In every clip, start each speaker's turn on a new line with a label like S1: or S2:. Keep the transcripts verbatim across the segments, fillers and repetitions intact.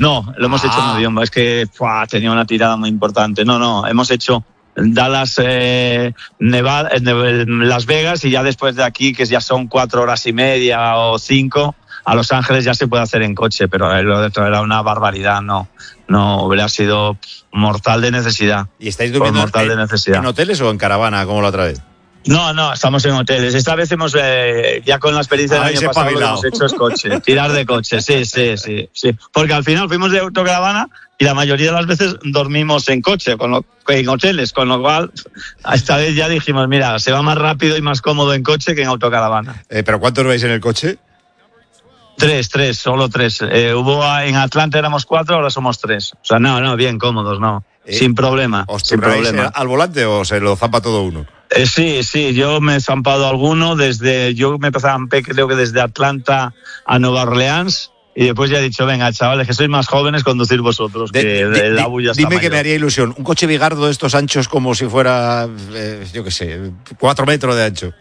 S1: No, lo hemos ah. hecho en avión. Es que ¡fua! Tenía una tirada muy importante. No, no, hemos hecho Dallas, eh, Nevada, eh, Las Vegas, y ya después de aquí, que ya son cuatro horas y media o cinco, a Los Ángeles ya se puede hacer en coche, pero lo de otro era una barbaridad, no, no hubiera sido mortal de necesidad.
S2: ¿Y estáis durmiendo
S1: mortal
S2: en,
S1: de necesidad.
S2: en hoteles o en caravana, como la otra vez?
S1: No, no, estamos en hoteles. Esta vez hemos, eh, ya con la experiencia del año pasado, lo que hemos hecho es coche, tirar de coche, sí, sí, sí, sí. Porque al final fuimos de autocaravana y la mayoría de las veces dormimos en coche, con lo, en hoteles, con lo cual esta vez ya dijimos, mira, se va más rápido y más cómodo en coche que en autocaravana.
S2: Eh, ¿Pero cuántos vais en el coche?
S1: Tres, tres, solo tres. Eh, hubo en Atlanta éramos cuatro, ahora somos tres. O sea, no, no, bien cómodos, no, eh, sin problema.
S2: ¿Os
S1: sin problema.
S2: al volante o se lo zampa todo uno?
S1: Eh, sí, sí, yo me he zampado alguno desde, yo me zampé creo que desde Atlanta a Nueva Orleans, y después ya he dicho, venga, chavales, que sois más jóvenes, conducir vosotros, de, que de, la bulla está
S2: Dime
S1: mayor.
S2: Que me haría ilusión, un coche bigardo de estos anchos como si fuera, eh, yo qué sé, cuatro metros de ancho.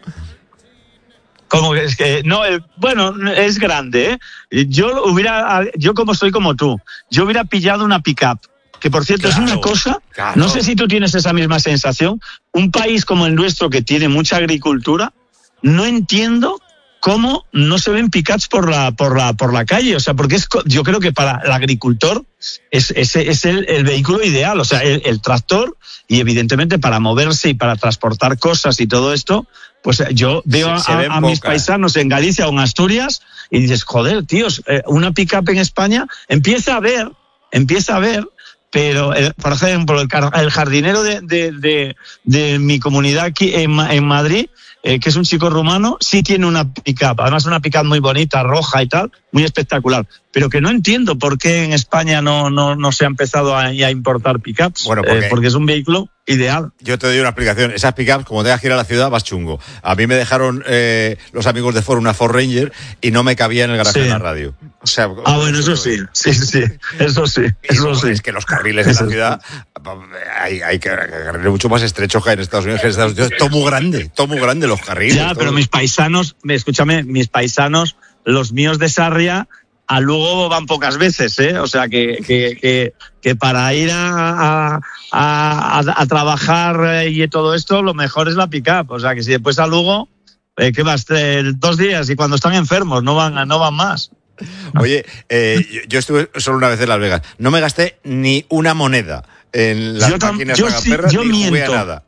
S1: Como que es que no, el, bueno, es grande, ¿eh? Yo hubiera, yo como soy como tú, yo hubiera pillado una pick-up. Que por cierto, claro, es una cosa, claro. No sé si tú tienes esa misma sensación, un país como el nuestro que tiene mucha agricultura, no entiendo cómo no se ven pick-ups por la, por la, por la calle, o sea, porque es, yo creo que para el agricultor es, es, es el, el vehículo ideal, o sea, el, el tractor, y evidentemente para moverse y para transportar cosas y todo esto, pues yo veo se, se a, a mis paisanos en Galicia o en Asturias y dices, joder, tíos, una pick-up en España empieza a ver, empieza a ver, pero, eh, por ejemplo, el, el jardinero de, de, de, de mi comunidad aquí en, en Madrid, eh, que es un chico rumano, sí tiene una pick-up, además una pick-up muy bonita, roja y tal, muy espectacular, pero que no entiendo por qué en España no, no, no se ha empezado a, a importar pick-ups, bueno, porque, eh, porque es un vehículo ideal.
S2: Yo te doy una explicación, esas pick-ups, como tengas que ir a la ciudad, vas chungo. A mí me dejaron eh, los amigos de Ford una Ford Ranger y no me cabía en el garaje sí. de la radio. O sea,
S1: ah, bueno, eso sí, sí, sí, eso sí, eso sí.
S2: Es que los carriles de la ciudad hay, hay carriles mucho más estrechos que hay en Estados Unidos. Que en Estados Unidos todo muy grande, todo muy grande los carriles.
S1: Ya,
S2: todo.
S1: Pero mis paisanos, escúchame, mis paisanos, los míos de Sarria, a Lugo van pocas veces, ¿eh? O sea, que, que, que, que para ir a, a, a, a trabajar y todo esto, lo mejor es la pick-up. O sea, que si después a Lugo, eh, ¿qué vas? Eh, dos días y cuando están enfermos, no van, no van más.
S2: Oye, eh, yo, yo estuve solo una vez en Las Vegas. No me gasté ni una moneda en las yo máquinas
S1: yo
S2: tragaperras,
S1: sí, yo
S2: ni
S1: miento.
S2: jugué a nada.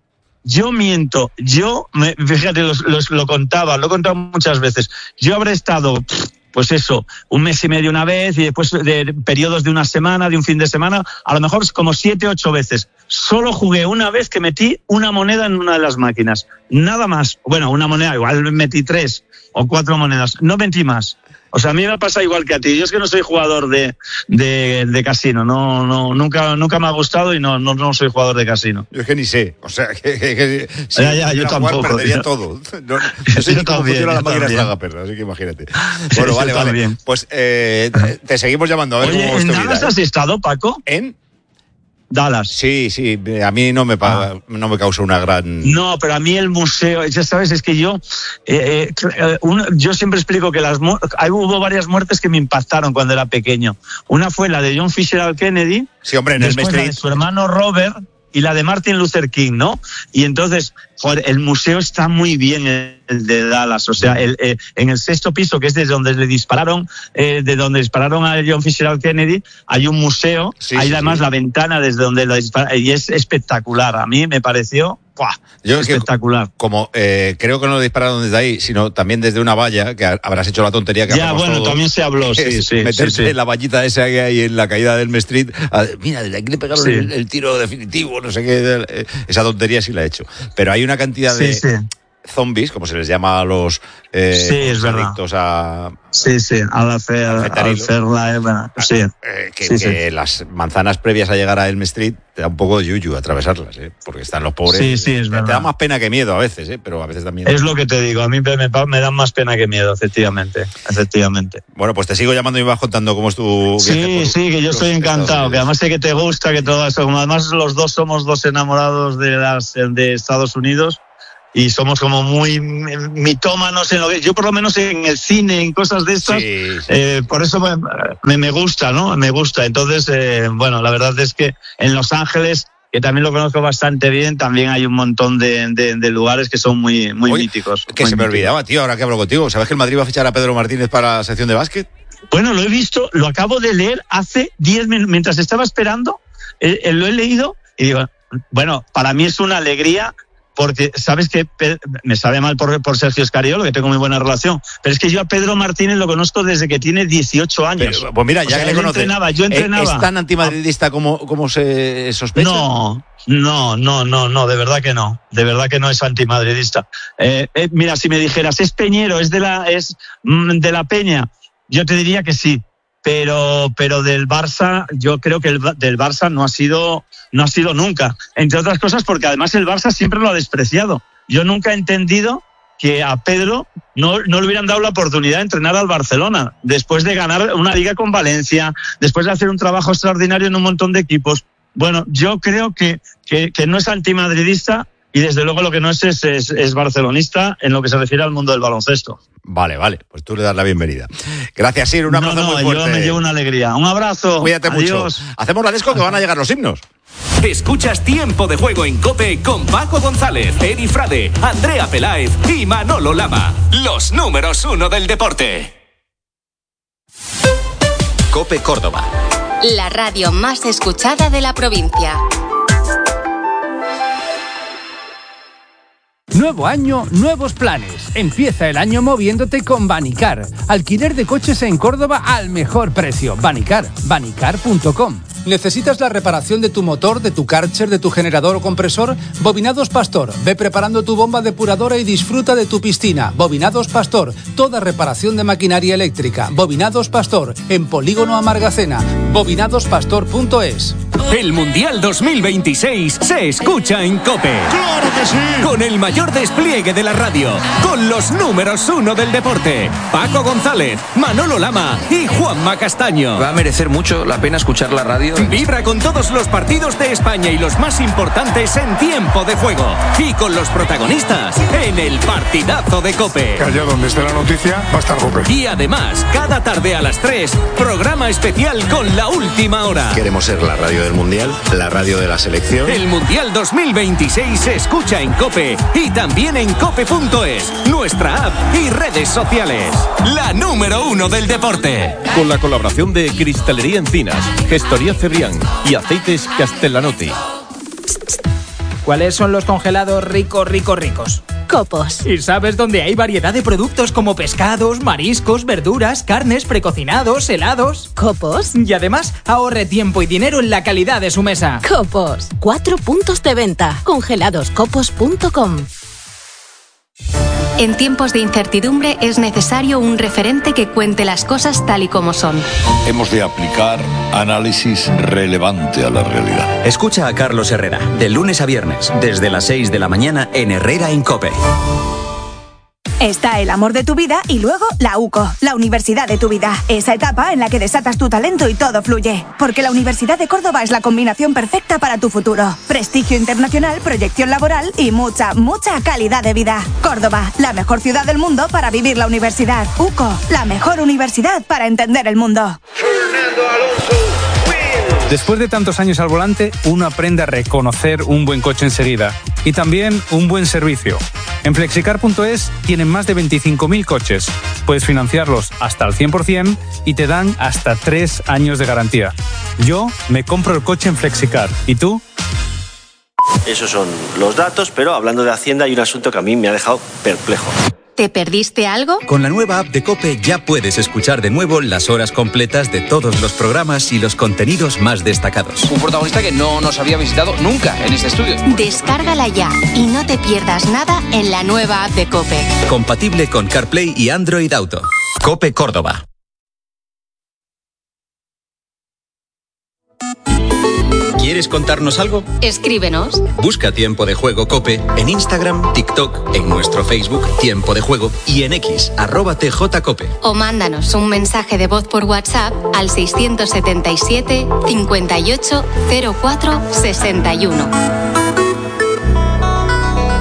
S1: Yo miento, yo, me, fíjate, los, los, lo contaba, lo he contado muchas veces. Yo habré estado, pues eso, un mes y medio una vez y después de periodos de una semana, de un fin de semana, a lo mejor como siete, ocho veces. Solo jugué una vez que metí una moneda en una de las máquinas. Nada más. Bueno, una moneda, igual metí tres o cuatro monedas. No metí más. O sea, a mí me pasa igual que a ti. Yo es que no soy jugador de, de, de casino. No, no, nunca, nunca me ha gustado y no, no, no soy jugador de casino.
S2: Yo es que ni sé. O sea, que, que, que si
S1: ya, ya, yo tampoco.
S2: Jugar, perdería yo, todo. No, no sé ni cómo funciona la máquina tragaperras, así que imagínate. Bueno, vale, vale. También. Pues eh, te, te seguimos llamando a ver
S1: Oye,
S2: cómo
S1: ¿en
S2: esto
S1: Dallas
S2: vida,
S1: has
S2: ¿eh?
S1: estado, Paco?
S2: ¿En?
S1: Dallas.
S2: Sí, sí, a mí no me pa- ah. no me causa una gran...
S1: No, pero a mí el museo, ya sabes, es que yo eh, eh, uno, yo siempre explico que las hay, hubo varias muertes que me impactaron cuando era pequeño. Una fue la de John Fitzgerald Kennedy,
S2: sí, hombre, en
S1: después
S2: el
S1: la de su hermano Robert y la de Martin Luther King, ¿no? Y entonces, joder, el museo está muy bien, el de Dallas, o sea, el, eh, en el sexto piso, que es desde donde le dispararon, eh, de donde dispararon a John Fitzgerald Kennedy, hay un museo, sí, hay sí, además sí. la ventana desde donde lo dispararon, y es espectacular, a mí me pareció... ¡Buah!
S2: Yo
S1: espectacular.
S2: Que, como eh, creo que no lo dispararon desde ahí, sino también desde una valla, que habrás hecho la tontería que
S1: ya, bueno,
S2: todos,
S1: también se habló, sí, sí.
S2: Meterse
S1: sí, sí.
S2: en la vallita esa que hay en la caída del Elm Street. A, mira, desde aquí le pegaron sí. el, el tiro definitivo, no sé qué. Esa tontería sí la he hecho. Pero hay una cantidad
S1: sí,
S2: de
S1: sí.
S2: zombies, como se les llama a los, eh,
S1: sí, es
S2: adictos a...
S1: Sí, sí, al hacer, al hacer la... Bueno, sí.
S2: Eh, que,
S1: sí,
S2: que
S1: sí.
S2: las manzanas previas a llegar a Elm Street te da un poco de yuyu atravesarlas, ¿eh? Porque están los pobres.
S1: Sí, sí, es
S2: te,
S1: verdad.
S2: te da más pena que miedo a veces, ¿eh? Pero a veces también.
S1: Es lo que te digo, a mí me, me dan más pena que miedo, efectivamente, efectivamente.
S2: Bueno, pues te sigo llamando y me vas contando cómo es tu
S1: sí,
S2: viaje.
S1: Sí, sí, que yo estoy encantado, que además sé que te gusta, que todo eso, como además los dos somos dos enamorados de las de Estados Unidos. y somos como muy mitómanos en lo que yo por lo menos en el cine, en cosas de estas, sí, sí. Eh, por eso me, me gusta, ¿no? Me gusta. Entonces, eh, bueno, la verdad es que en Los Ángeles, que también lo conozco bastante bien, también hay un montón de, de, de lugares que son muy, muy Oye, míticos.
S2: Que
S1: muy
S2: se me
S1: míticos.
S2: olvidaba, tío, ahora que hablo contigo. ¿Sabes que el Madrid va a fichar a Pedro Martínez para la sección de básquet?
S1: Bueno, lo he visto, lo acabo de leer hace diez minutos, mientras estaba esperando, eh, eh, lo he leído y digo, bueno, para mí es una alegría. Porque, ¿sabes qué? Me sabe mal por, por Sergio Escariolo, que tengo muy buena relación, pero es que yo a Pedro Martínez lo conozco desde que tiene dieciocho años.
S2: Pero, pues mira, ya o sea, que le conoces, entrenaba, yo entrenaba. ¿Es tan antimadridista como, como se sospecha?
S1: No, no, no, no, no, de verdad que no. De verdad que no es antimadridista. Eh, eh, mira, si me dijeras, ¿es peñero, es de la, es de la Peña? Yo te diría que sí. Pero, pero del Barça, yo creo que el del Barça no ha sido, no ha sido nunca. Entre otras cosas, porque además el Barça siempre lo ha despreciado. Yo nunca he entendido que a Pedro no, no le hubieran dado la oportunidad de entrenar al Barcelona, después de ganar una liga con Valencia, después de hacer un trabajo extraordinario en un montón de equipos. Bueno, yo creo que, que, que no es antimadridista y desde luego lo que no es es, es es barcelonista en lo que se refiere al mundo del baloncesto.
S2: Vale, vale, pues tú le das la bienvenida. Gracias, Sir, un abrazo
S1: no, no,
S2: muy fuerte.
S1: Yo me llevo una alegría. Un abrazo.
S2: Cuídate
S1: Adiós.
S2: mucho. Hacemos la disco que van a llegar los himnos.
S3: Escuchas Tiempo de Juego en COPE con Paco González, Eri Frade, Andrea Peláez y Manolo Lama. Los números uno del deporte.
S4: COPE Córdoba.
S5: La radio más escuchada de la provincia.
S6: Nuevo año, nuevos planes. Empieza el año moviéndote con Banicar. Alquiler de coches en Córdoba al mejor precio. Banicar, banicar punto com.
S7: ¿Necesitas la reparación de tu motor, de tu Karcher, de tu generador o compresor? Bobinados Pastor. Ve preparando tu bomba depuradora y disfruta de tu piscina. Bobinados Pastor. Toda reparación de maquinaria eléctrica. Bobinados Pastor. En Polígono Amargacena. bobinados pastor punto es.
S3: El Mundial dos mil veintiséis se escucha en COPE.
S8: ¡Claro que sí!
S3: Con el mayor despliegue de la radio. Con los números uno del deporte. Paco González, Manolo Lama y Juanma Castaño.
S9: Va a merecer mucho la pena escuchar la radio.
S3: Vibra con todos los partidos de España y los más importantes en tiempo de juego. Y con los protagonistas en el partidazo de COPE.
S8: Que allá donde esté la noticia va a estar COPE.
S3: Y además, cada tarde a las tres, programa especial con la última hora.
S10: Queremos ser la radio del Mundial, la radio de la selección.
S3: El Mundial dos mil veintiséis se escucha en COPE y también en cope punto es, nuestra app y redes sociales. La número uno del deporte.
S11: Con la colaboración de Cristalería Encinas, Gestoría Cebrián y Aceites Castellanotti.
S12: ¿Cuáles son los congelados ricos, ricos, ricos?
S13: Copos.
S12: ¿Y sabes dónde hay variedad de productos como pescados, mariscos, verduras, carnes, precocinados, helados?
S13: Copos.
S12: Y además, ahorre tiempo y dinero en la calidad de su mesa.
S13: Copos. Cuatro puntos de venta. congelados copos punto com.
S5: En tiempos de incertidumbre es necesario un referente que cuente las cosas tal y como son.
S14: Hemos de aplicar análisis relevante a la realidad.
S4: Escucha a Carlos Herrera, de lunes a viernes, desde las seis de la mañana en Herrera en COPE.
S15: Está el amor de tu vida y luego la U C O, la universidad de tu vida. Esa etapa en la que desatas tu talento y todo fluye. Porque la Universidad de Córdoba es la combinación perfecta para tu futuro. Prestigio internacional, proyección laboral y mucha, mucha calidad de vida. Córdoba, la mejor ciudad del mundo para vivir la universidad. U C O, la mejor universidad para entender el mundo.
S16: Fernando Alonso.
S17: Después de tantos años al volante, uno aprende a reconocer un buen coche enseguida y también un buen servicio. En flexicar punto es tienen más de veinticinco mil coches. Puedes financiarlos hasta el cien por ciento y te dan hasta tres años de garantía. Yo me compro el coche en Flexicar. ¿Y tú?
S18: Esos son los datos, pero hablando de Hacienda hay un asunto que a mí me ha dejado perplejo.
S5: ¿Te perdiste algo?
S4: Con la nueva app de COPE ya puedes escuchar de nuevo las horas completas de todos los programas y los contenidos más destacados.
S9: Un protagonista que no nos había visitado nunca en este estudio.
S5: Descárgala ya y no te pierdas nada en la nueva app de COPE.
S4: Compatible con CarPlay y Android Auto. COPE Córdoba. ¿Quieres contarnos algo?
S5: Escríbenos.
S4: Busca Tiempo de Juego COPE en Instagram, TikTok, en nuestro Facebook Tiempo de Juego y en X, arroba tjcope.
S5: O mándanos un mensaje de voz por WhatsApp al seiscientos setenta y siete, cincuenta y ocho, cero cuatro, sesenta y uno.
S2: Cuenta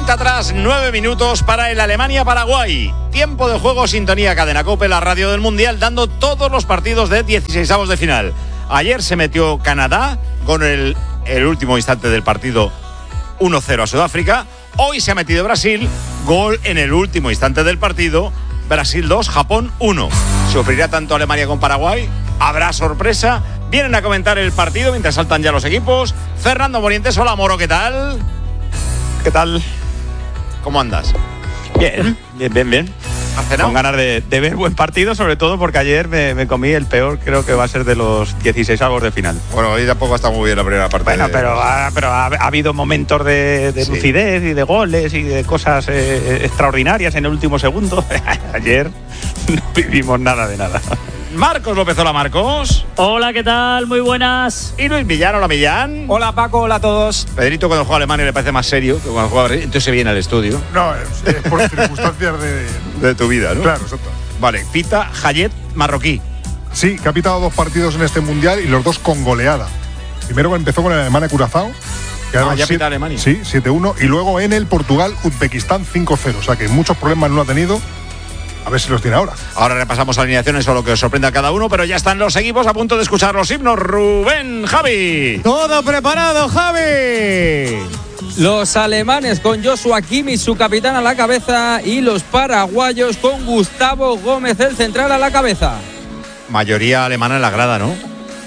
S2: Cuenta atrás, nueve minutos para el Alemania-Paraguay. Tiempo de juego, sintonía Cadena COPE, la radio del Mundial, dando todos los partidos de dieciseisavos de final. Ayer se metió Canadá con el, el último instante del partido uno cero a Sudáfrica. Hoy se ha metido Brasil, gol en el último instante del partido. Brasil dos, Japón uno. ¿Sufrirá tanto Alemania con Paraguay? ¿Habrá sorpresa? Vienen a comentar el partido mientras saltan ya los equipos. Fernando Morientes, hola Moro, ¿qué tal?
S19: ¿Qué tal?
S2: ¿Cómo andas?
S19: Bien, bien, bien, bien.
S2: ¿Has cenado?
S19: Con ganas de, de ver buen partido, sobre todo porque ayer me, me comí el peor, creo que va a ser de los dieciseisavos de final.
S2: Bueno, hoy tampoco está muy bien la primera parte.
S19: Bueno,
S2: de...
S19: pero, ha, pero ha, ha habido momentos de, de sí. lucidez y de goles y de cosas eh, extraordinarias en el último segundo. Ayer no vivimos nada de nada.
S2: Marcos López, hola Marcos.
S20: Hola, ¿qué tal? Muy buenas.
S2: Y Luis Millán, hola Millán.
S21: Hola Paco, hola a todos.
S2: Pedrito cuando juega Alemania le parece más serio que cuando juega, entonces se viene al estudio.
S8: No, es, es por circunstancias de...
S2: de tu vida, ¿no?
S8: Claro, exacto.
S2: Vale, pita Hayet marroquí.
S8: Sí, que ha pitado dos partidos en este Mundial y los dos con goleada. Primero empezó con el Alemania-Curazao.
S2: Ah, ya pita Alemania.
S8: Sí, siete uno. Y luego en el Portugal-Uzbekistán cinco cero. O sea que muchos problemas no ha tenido. A ver si los tiene ahora.
S2: Ahora repasamos alineaciones o lo que os sorprenda a cada uno, pero ya están los equipos a punto de escuchar los himnos. Rubén, Javi.
S22: Todo preparado, Javi. Los alemanes con Joshua Kimmich, su capitán, a la cabeza, y los paraguayos con Gustavo Gómez, el central, a la cabeza.
S2: Mayoría alemana en la grada, ¿no?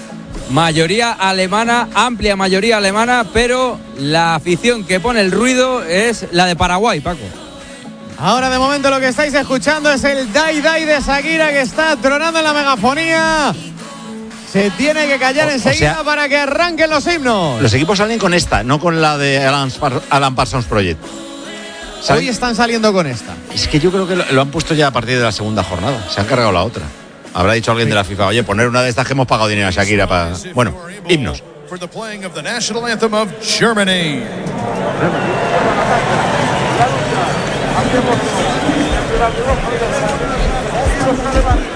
S22: Mayoría alemana, amplia mayoría alemana, pero la afición que pone el ruido es la de Paraguay, Paco.
S21: Ahora de momento lo que estáis escuchando es el Dai Dai de Shakira, que está tronando en la megafonía. Se tiene que callar o, enseguida o sea, para que arranquen los himnos.
S2: Los equipos salen con esta, no con la de Alan, Alan Parsons Project.
S21: ¿Saben? Hoy están saliendo con esta.
S2: Es que yo creo que lo, lo han puesto ya a partir de la segunda jornada. Se han cargado la otra. Habrá dicho alguien sí. de la FIFA, oye, poner una de estas que hemos pagado dinero a Shakira para... Bueno, himnos. For the playing of the national anthem of Germany. Hacemos